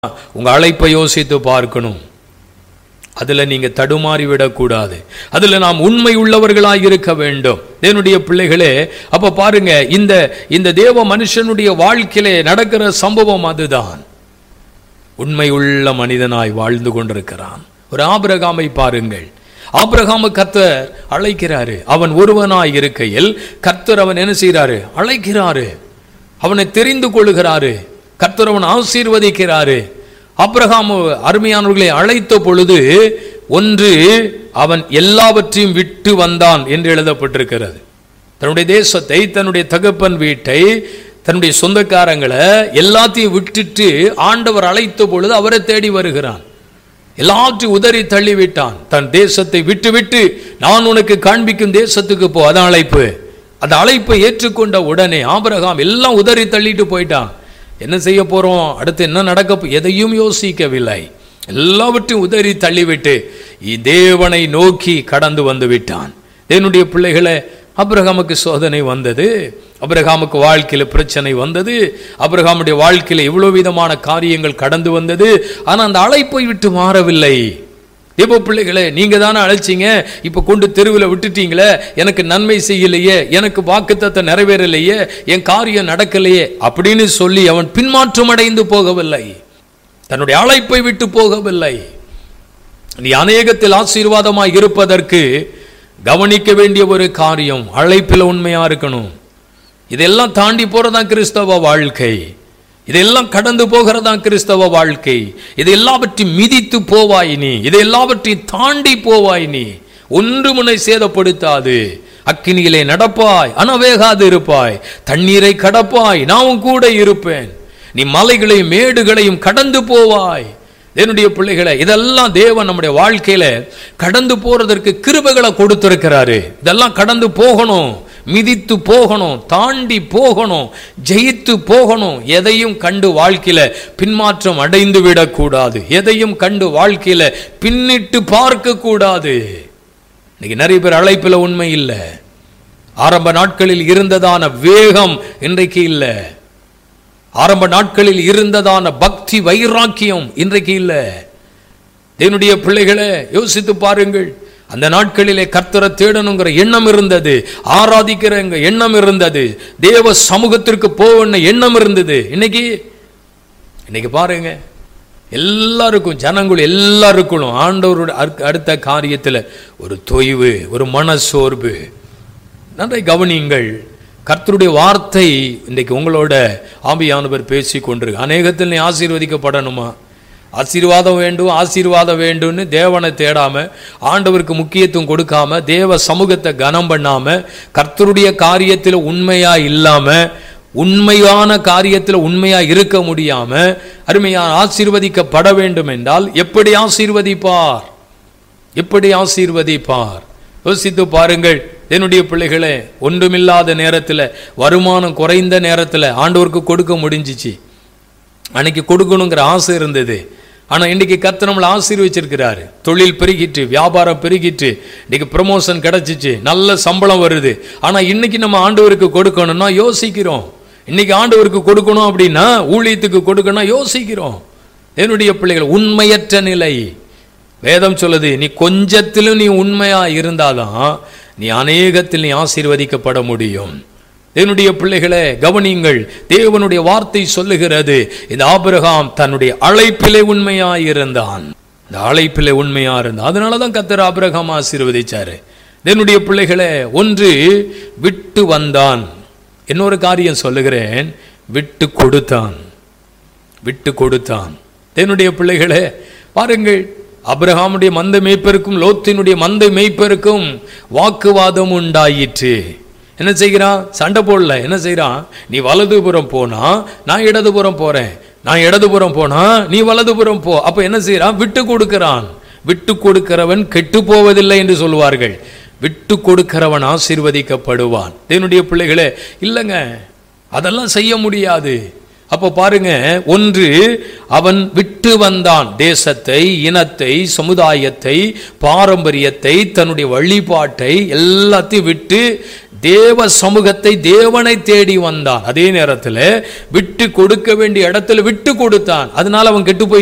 உங்க அழைப்பை யோசித்து பார்க்கணும். அதுல நீங்க தடுமாறி விடக்கூடாது. அதுல நாம் உண்மை உள்ளவர்களாய் இருக்க வேண்டும். தேவனுடைய பிள்ளைகளே, அப்ப பாருங்க, இந்த தேவ மனுஷனுடைய வாழ்க்கையிலே நடக்கிற சம்பவம் அதுதான். உண்மை உள்ள மனிதனாய் வாழ்ந்து கொண்டிருக்கிறான். ஒரு ஆபிரகாமை பாருங்கள். ஆபிரகாமு கர்த்தர் அழைக்கிறாரு. அவன் ஒருவனாய் இருக்கையில் கர்த்தர் அவன் என்ன செய்யறாரு? அழைக்கிறாரு. அவனை தெரிந்து கொள்ளுகிறாரு. கர்த்தர் அவன் ஆசீர்வதிக்கிறாரு. ஆபிரகாம் அருமையானவர்களை அழைத்த பொழுது ஒன்று, அவன் எல்லாவற்றையும் விட்டு வந்தான் என்று எழுதப்பட்டிருக்கிறது. தன்னுடைய தேசத்தை, தன்னுடைய தகப்பன் வீட்டை, தன்னுடைய சொந்தக்காரங்களை எல்லாத்தையும் விட்டுட்டு ஆண்டவர் அழைத்த பொழுது அவரை தேடி வருகிறான். எல்லாத்தையும் உதறி தள்ளிவிட்டான். தன் தேசத்தை விட்டு விட்டு நான் உனக்கு காண்பிக்கும் தேசத்துக்கு போ. அதான் அழைப்பு. அந்த அழைப்பை ஏற்றுக்கொண்ட உடனே ஆபிரகாம் எல்லாம் உதறி தள்ளிட்டு போயிட்டான். என்ன செய்ய போறோம், அடுத்து என்ன நடக்க, எதையும் யோசிக்கவில்லை. எல்லாவற்றையும் உதறி தள்ளிவிட்டு தேவனை நோக்கி கடந்து வந்து விட்டான். தேவனுடைய பிள்ளைகளை, ஆபிரகாமுக்கு சோதனை வந்தது. ஆபிரகாமுக்கு வாழ்க்கையில பிரச்சனை வந்தது. ஆபிரகாமுடைய வாழ்க்கையில இவ்வளவு விதமான காரியங்கள் கடந்து வந்தது. ஆனா அந்த அழைப்பை விட்டு மாறவில்லை. தேவ பிள்ளைகளே, நீங்க தானே அழைச்சிங்க, இப்ப கொண்டு தெருவில் விட்டுட்டீங்களே, எனக்கு நன்மை செய்யலையே, எனக்கு வாக்குத்தத்தம் நிறைவேறலையே, என் காரியம் நடக்கலையே அப்படின்னு சொல்லி அவன் பின்மாற்றம் அடைந்து போகவில்லை. தன்னுடைய அழைப்பை விட்டு போகவில்லை. நீ அநேகத்தில் ஆசீர்வாதமாய் இருப்பதற்கு கவனிக்க வேண்டிய ஒரு காரியம், அழைப்பில் உண்மையா இருக்கணும். இதெல்லாம் தாண்டி போறதா கிறிஸ்தவ வாழ்க்கை. இதெல்லாம் கடந்து போகிறதா கிறிஸ்தவ வாழ்க்கை. இது எல்லாவற்றையும் மிதித்து போவாய் நீ. இது எல்லாவற்றையும் தாண்டி போவாய் நீ. ஒன்று முனை சேதப்படுத்தாது. அக்கினியிலே நடப்பாய், அனவேகாது இருப்பாய். தண்ணீரை கடப்பாய், நான் கூட இருப்பேன். நீ மலைகளையும் மேடுகளையும் கடந்து போவாய். என்னுடைய பிள்ளைகளை, இதெல்லாம் தேவன் நம்முடைய வாழ்க்கையில கடந்து போறதற்கு கிருபைகளை கொடுத்திருக்கிறாரு. இதெல்லாம் கடந்து போகணும், மிதித்து போகணும், தாண்டி போகணும், ஜெயித்து போகணும். எதையும் கண்டு வாழ்க்கையில பின்மாற்றம் அடைந்து விடக்கூடாது. எதையும் கண்டு வாழ்க்கையில பின்னிட்டு பார்க்க கூடாது. இன்னைக்கு நிறைய பேர் அழைப்பில உண்மை இல்லை. ஆரம்ப நாட்களில் இருந்ததான வேகம் இன்றைக்கு இல்லை. ஆரம்ப நாட்களில் இருந்ததான பக்தி வைராக்கியம் இன்றைக்கு இல்லை. தேவனுடைய பிள்ளைகளை யோசித்து பாருங்கள். அந்த நாட்களிலே கர்த்தரை தேடணுங்கிற எண்ணம் இருந்தது, ஆராதிக்கிற எண்ணம் இருந்தது, தேவ சமூகத்திற்கு போன எண்ணம் இருந்தது. இன்னைக்கு பாருங்க, எல்லாருக்கும், ஜனங்கள் எல்லாருக்கும் ஆண்டவருடைய அடுத்த காரியத்தில் ஒரு தொய்வு, ஒரு மனசோர்வு. நன்றை கவனியுங்கள். கர்த்தருடைய வார்த்தை இன்றைக்கு உங்களோட ஆவியானவர் பேசி கொண்டிருக்கு. அநேகத்தில் நீ ஆசீர்வதிக்கப்படணுமா, ஆசீர்வாதம் வேண்டும், ஆசீர்வாதம் வேண்டும்னு தேவனை தேடாம, ஆண்டவருக்கு முக்கியத்துவம் கொடுக்காம, தேவ சமூகத்தை கனம் பண்ணாம, கர்த்தருடைய காரியத்தில் உண்மையா இல்லாம, உண்மையான காரியத்தில் உண்மையா இருக்க முடியாம, அருமையான ஆசீர்வதிக்கப்பட வேண்டும் என்றால் எப்படி ஆசீர்வதிப்பார்? எப்படி ஆசீர்வதிப்பார்? யோசித்து பாருங்கள். என்னுடைய பிள்ளைகளே, ஒன்றுமில்லாத நேரத்தில், வருமானம் குறைந்த நேரத்தில் ஆண்டவருக்கு கொடுக்க முடிஞ்சிச்சு. அன்னைக்கு கொடுக்கணுங்கிற ஆசை இருந்தது. ஆனால் இன்றைக்கி கர்த்தர் நம்மளை ஆசீர்வச்சிருக்கிறாரு. தொழில் பெருகிட்டு, வியாபாரம் பெருகிட்டு, இன்றைக்கி ப்ரமோஷன் கிடச்சிச்சு, நல்ல சம்பளம் வருது. ஆனால் இன்னைக்கு நம்ம ஆண்டவருக்கு கொடுக்கணும்னா யோசிக்கிறோம். இன்னைக்கு ஆண்டவருக்கு கொடுக்கணும் அப்படின்னா, ஊழியத்துக்கு கொடுக்கணும் யோசிக்கிறோம். என்னுடைய பிள்ளைகள், உண்மையற்ற நிலை. வேதம் சொல்லுது, நீ கொஞ்சத்திலும் நீ உண்மையா இருந்தாதான் நீ அநேகத்தில் நீ ஆசீர்வதிக்கப்பட முடியும். தேவனுடைய பிள்ளைகளே, கவனியுங்கள். தேவனுடைய வார்த்தை சொல்லுகிறது, இந்த ஆபிரகாம் தன்னுடைய அழைப்பிலே உண்மையாயிருந்தான். இந்த அழைப்பிலே உண்மையா இருந்தான். அதனாலதான் கர்த்தர் ஆபிரகாம் ஆசீர்வதிச்சாரு. தேவனுடைய பிள்ளைகளே, ஒன்று விட்டு வந்தான். இன்னொரு காரியம் சொல்லுகிறேன், விட்டு கொடுத்தான். விட்டு கொடுத்தான். தேவனுடைய பிள்ளைகளே பாருங்கள், ஆபிரகாமுடைய மந்தை மேய்ப்பருக்கும் லோத்தினுடைய மந்தை மேய்ப்பருக்கும் வாக்குவாதம் உண்டாயிற்று. என்ன செய்கிறான்? சண்டை போடல. என்ன செய்யறான்? நீ வலதுபுறம் போனா நான் இடதுபுறம் போறேன், நான் இடதுபுறம் போனா நீ வலதுபுறம் போ. அப்ப என்ன செய்யறான்? விட்டு கொடுக்கிறான். விட்டு கொடுக்கிறவன் கெட்டு போவதில்லை என்று சொல்வார்கள். விட்டு கொடுக்கிறவன் ஆசீர்வதிக்கப்படுவான். தேவனுடைய பிள்ளைகளே, இல்லைங்க, அதெல்லாம் செய்ய முடியாது. அப்போ பாருங்க, ஒன்று அவன் விட்டு வந்தான் தேசத்தை, இனத்தை, சமுதாயத்தை, பாரம்பரியத்தை, தன்னுடைய வழிபாட்டை எல்லாத்தையும் விட்டு தேவ சமூகத்தை, தேவனை தேடி வந்தான். அதே நேரத்தில் விட்டு கொடுக்க வேண்டிய இடத்துல விட்டு கொடுத்தான். அதனால அவன் கெட்டு போய்